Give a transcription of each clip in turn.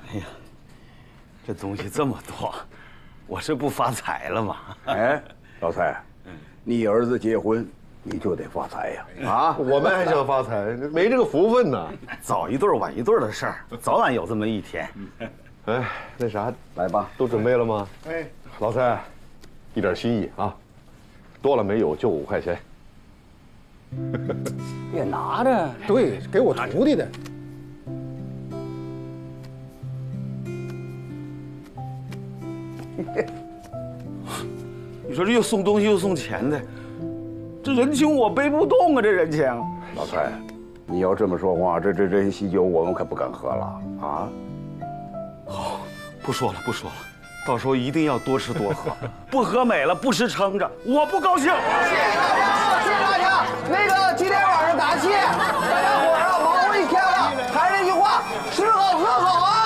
哎呀，这东西这么多，我是不发财了吗？ 哎，老蔡，你儿子结婚，你就得发财呀！啊， 我们还想发财，没这个福分呢。 早一对晚一对的事儿，早晚有这么一天。 哎，那啥， 来吧， 都准备了吗？哎，老蔡，一点心意啊，多了没有就5块钱。 别拿着， 对，给我徒弟的。 你说这又送东西又送钱的，这人情我背不动啊！这人情。 老蔡，你要这么说话，这些喜酒我们可不敢喝了啊！ 好，不说了，到时候一定要多吃多喝，不喝美了，不吃撑着，我不高兴。 谢谢大家，那个今天晚上答谢，大家伙儿忙活一天了，还是那句话，吃好喝好啊！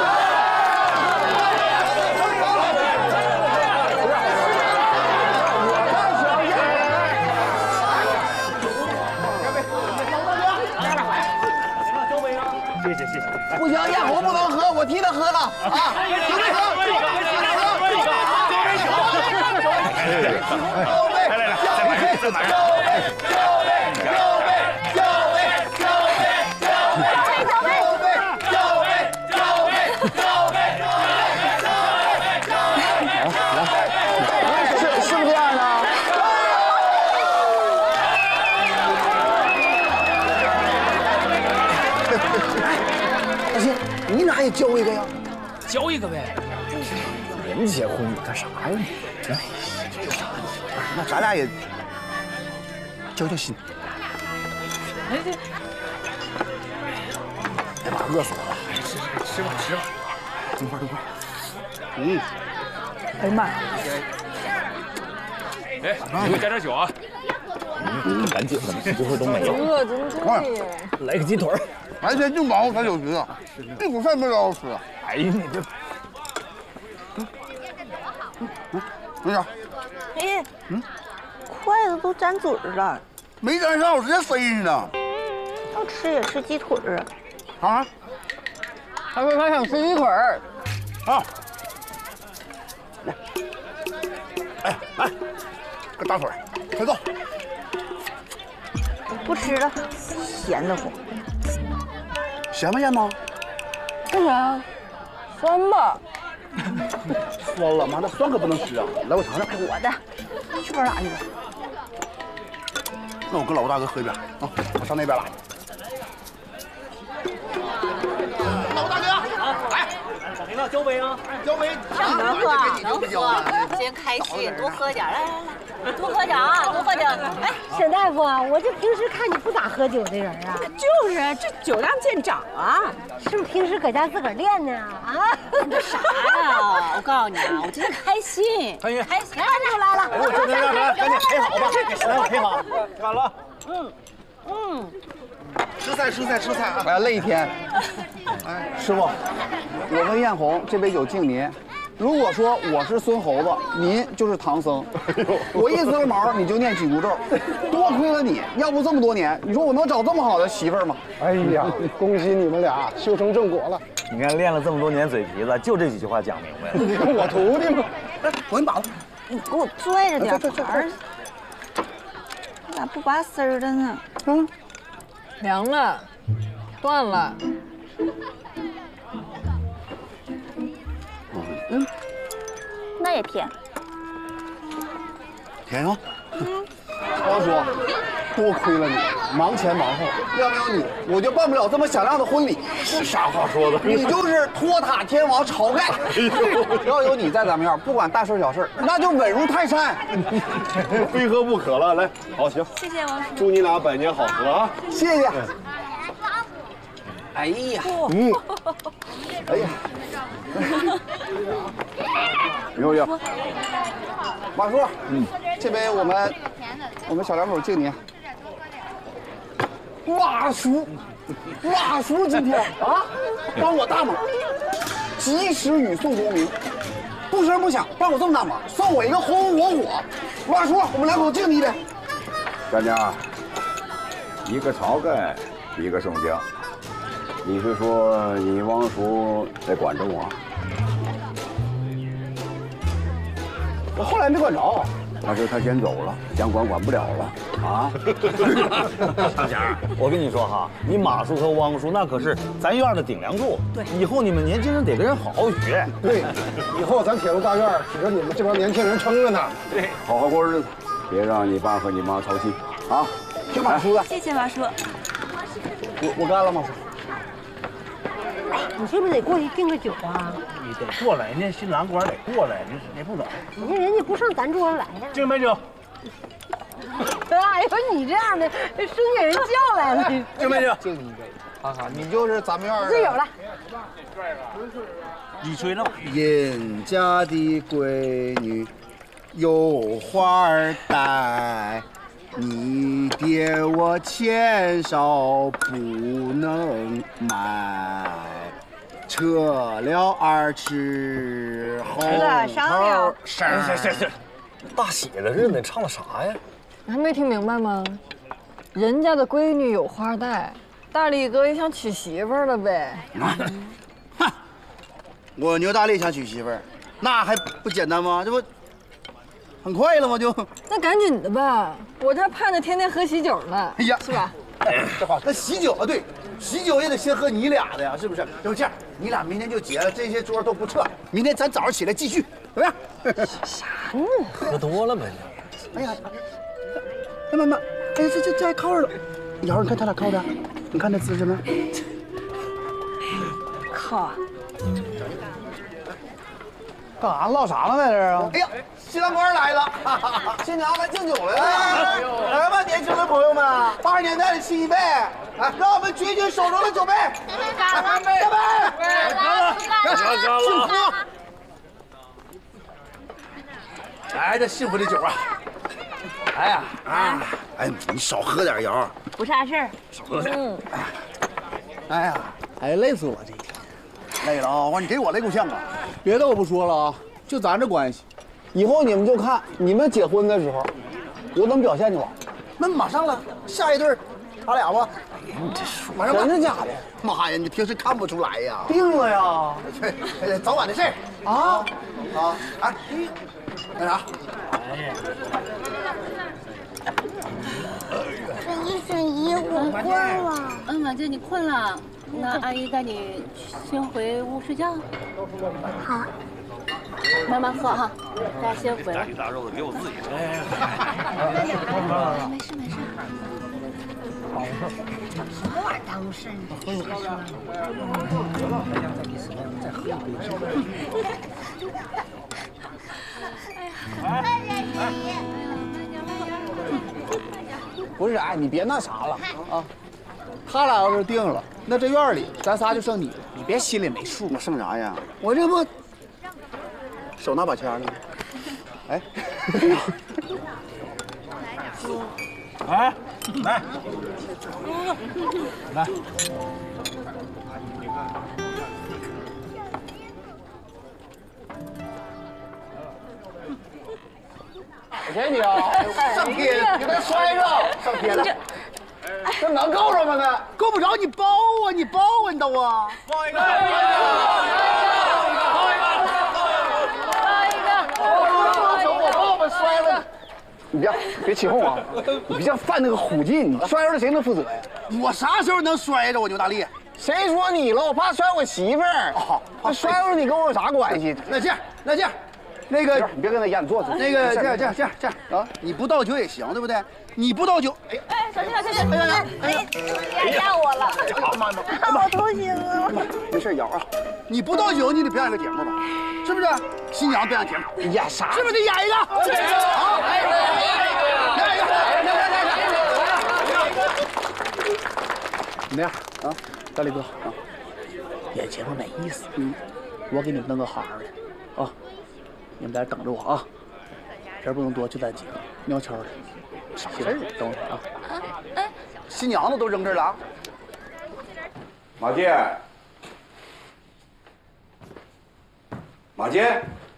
谢谢。 不行，艳红不能喝，我替他喝了啊！替他喝，来，再买是不是这样的？大鑫，你哪也交一个呀？ 交一个呗。 人结婚你干啥呀？哎，那咱俩也交心。哎妈，饿死我了！ 吃吧。 等会儿。 哎呀妈！ 哎，给我加点酒啊！ 赶紧的，一会儿都没了。 饿真对。 来个鸡腿， 完全就忙活才有吃啊，一股饭没好吃。 哎呀，你这， 没啥， 哎，筷子都沾嘴了。 没沾上，我直接塞进去呢。 要吃也吃鸡腿啊。 啊？ 他说他想吃鸡腿啊！来，个大腿，快走。 不吃了，咸得慌。 咸不咸吗？ 不咸，酸吧。 酸了，妈，那酸可不能吃啊！来，我尝尝。 我的，去边拉去吧。 那我跟老大哥喝一边啊，我上那边拉。老大哥，来， 谁呢？交杯啊！ 交杯， 能喝， 能喝。 今天开心，多喝点，来，多喝点啊，多喝点。哎，沈大夫，我这平时看你不咋喝酒的人啊。 就是，这酒量见长啊！ 是不是平时搁家自个儿练呢？啊？ 这啥呀？我告诉你啊，我今天开心， 开心，来了， 来，赶紧陪好吧，给沈大夫陪好， 吃完了。 吃菜啊！哎呀，累一天。哎，师傅，我跟艳红这杯酒敬您。如果说我是孙猴子，您就是唐僧，我一丝毛你就念紧箍咒，多亏了你，要不这么多年，你说我能找这么好的媳妇儿吗？ 哎呀，恭喜你们俩修成正果了。 你看练了这么多年嘴皮子，就这几句话讲明白了。 你看我徒弟嘛， 我给你把了， 你给我拽着点盘儿，你咋不拔丝儿的呢？ 凉了，断了。 那也甜。 甜啊！王叔，多亏了你，忙前忙后，要没有你，我就办不了这么响亮的婚礼。 是啥话说的？ 你就是托塔天王晁盖。要有你在咱们院，不管大事小事，那就稳如泰山。 非喝不可了。来，好，行， 谢谢王叔。 祝你俩百年好合啊！ 谢谢。哎呀，哎呀，牛牛，马叔，这杯我们小两口敬您。马叔今天啊，帮我大忙，及时雨送功名，不声不响帮我这么大忙，送我一个红红火火。马叔，我们两口敬你一杯。 大家，一个晁盖，一个宋江， 你是说你王叔在管着我？ 我后来没管着。 他说他先走了，想管不了了啊！ 强强，我跟你说哈，你马叔和汪叔那可是咱院的顶梁柱，对，以后你们年轻人得跟人好好学。 对，以后咱铁路大院指着你们这帮年轻人撑着呢。 对， 好好过日子，别让你爸和你妈操心啊！ 听马叔的。 谢谢马叔。 我干了，马叔。 哎，你是不是得过去敬个酒啊？ 你得过来，人家新郎官得过来，你不走。 你看人家不上咱桌子来呀。 敬杯酒。 哎呦，你这样的生给人叫来了。 敬杯酒。 敬你一杯。看看，你就是咱们院的。 队友了。 你吹了。 人家的闺女有花儿戴，你爹我钱少不能买，撤了2尺红头绳。 是，大喜的日子你唱的啥呀？ 你还没听明白吗？人家的闺女有花戴，大力哥也想娶媳妇儿了呗。 哼，我牛大力想娶媳妇儿，那还不简单吗？这不很快了吗？就那赶紧的吧，我这盼着天天喝喜酒呢。 哎呀， 是吧？ 这话，那喜酒啊，对，喜酒也得先喝你俩的呀，是不是？就这样，你俩明天就结了，这些桌都不撤，明天咱早上起来继续，怎么样？ 啥呢？ 喝多了呗哎呀，哎妈妈，哎呀，这还靠着了。瑶儿，你看他俩靠的，你看那姿势没？ 靠！ 干啥唠啥呢在这儿啊？哎呀，新郎官来了，新娘来敬酒来了。来吧，年轻的朋友们，80年代的新一辈，来，让我们举起手中的酒杯，干杯！干杯！幸福！哎，这幸福的酒啊！哎呀，哎，你少喝点，瑶儿。 不差事儿。 少喝点。哎呀，哎，累死我这一天。累了啊！我说你给我累够呛啊！别的我不说了啊，就咱这关系，以后你们就看你们结婚的时候，我怎么表现去吧。那马上了，下一对他俩吧。 你这说马上真的假的？妈呀，你平时看不出来呀？定了呀！早晚的事儿啊啊！哎，那啥？ 沈姨，我困了。 婉静，你困了，那阿姨带你先回屋睡觉。 好。 慢慢喝哈，大家先回来。 大鱼大肉的，给我自己吃。 没事没事。 什么玩意儿耽误事呢？喝一口再喝一杯。不是，哎，你别那啥了啊！他俩要是定了，那这院里咱仨就剩你了，你别心里没数。我剩啥呀？我这不手拿把掐呢。哎， 哎，来，来。 我给你啊，上天，你别摔着，上天了。这能够着吗？那够不着，你包啊，你包啊，你都啊。包一个，包一个，我抱吧，摔了。你别起哄啊！你别像犯那个虎劲，你摔着了谁能负责呀？我啥时候能摔着我牛大力？谁说你了？我怕摔我媳妇儿。哦，摔着你跟我有啥关系？那这样，那个你别跟他演，你坐着。那个这样啊，你不倒酒也行，对不对？你不倒酒， 哎，小心小心！哎，压我了！ 好，妈， 我头醒了。 没事，瑶啊，你不倒酒，你得表演个节目吧？是不是？新娘表演节目，演啥？是不是得演一个？好，演一个。怎么样啊，大力哥啊？演节目没意思。我给你们弄个好好的啊，你们在这等着我啊，人不能多，就咱几个，悄悄的。啥事儿？等会儿啊。新娘子都扔这儿了啊。 马健，马健。